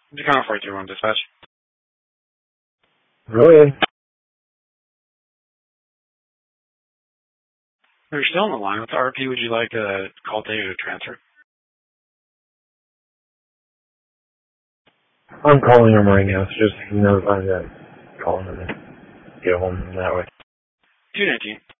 Decon 431 dispatch. Really? You're still on the line with the RP. Would you like a call data to transfer? I'm calling him right now, so just notify that calling him and get home that way. 219.